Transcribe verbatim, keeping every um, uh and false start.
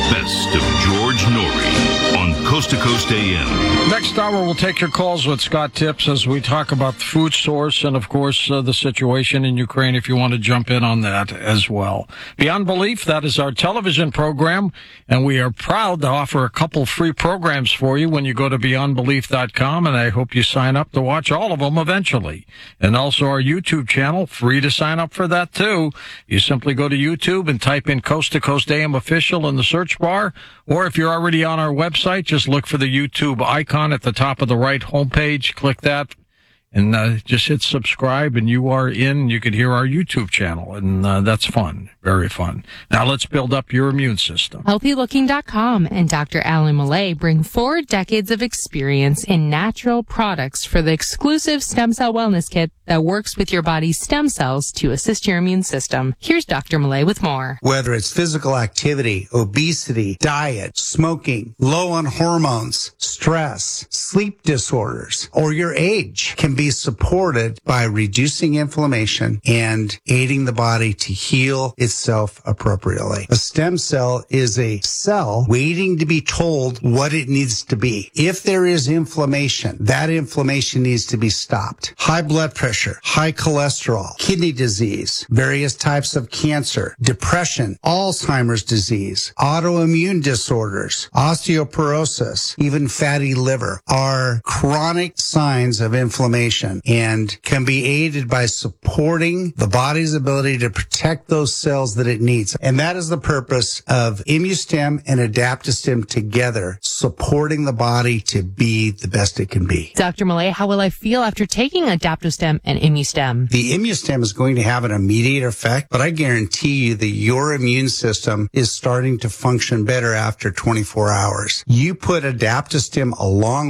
best of George Noory on Coast to Coast A M. Next hour, we'll take your calls with Scott Tips as we talk about the food source and, of course, uh, the situation in Ukraine, if you want to jump in on that as well. Beyond Belief, that is our television program, and we are proud to offer a couple free programs for you when you go to beyond belief dot com, and I hope you sign up to watch all of them eventually. And also our YouTube channel, free to sign up for that, too. You simply go to YouTube and type in Coast to Coast A M Official in the search bar, or if you're already on our website, just look for the YouTube icon at the top of the right homepage, click that, and uh, just hit subscribe, and you are in. You can hear our YouTube channel, and uh, that's fun, very fun. Now let's build up your immune system. healthy looking dot com and Doctor Alan Millay bring four decades of experience in natural products for the exclusive Stem Cell Wellness Kit that works with your body's stem cells to assist your immune system. Here's Doctor Millay with more. Whether it's physical activity, obesity, diet, smoking, low on hormones, stress, sleep disorders, or your age can be supported by reducing inflammation and aiding the body to heal itself appropriately. A stem cell is a cell waiting to be told what it needs to be. If there is inflammation, that inflammation needs to be stopped. High blood pressure, high cholesterol, kidney disease, various types of cancer, depression, Alzheimer's disease, autoimmune disorders, osteoporosis, even fatty liver are chronic signs of inflammation and can be aided by supporting the body's ability to protect those cells that it needs. And that is the purpose of ImmuStem and AdaptoStem together, supporting the body to be the best it can be. Doctor Millay, how will I feel after taking AdaptoStem and ImmuStem? The ImmuStem is going to have an immediate effect, but I guarantee you that your immune system is starting to function better after twenty-four hours. You put AdaptoStem along